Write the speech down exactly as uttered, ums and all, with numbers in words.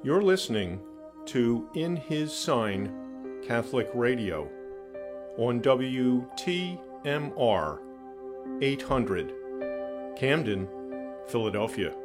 You're listening to In His Sign Catholic Radio on W T M R eight hundred, Camden, Philadelphia.